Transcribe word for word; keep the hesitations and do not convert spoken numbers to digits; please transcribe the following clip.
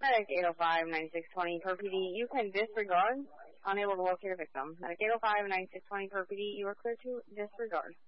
Medic eight oh five, ninety-six twenty per P D, you can disregard. Unable to locate a victim. Medic eight oh five, ninety-six twenty per P D, you are clear to disregard.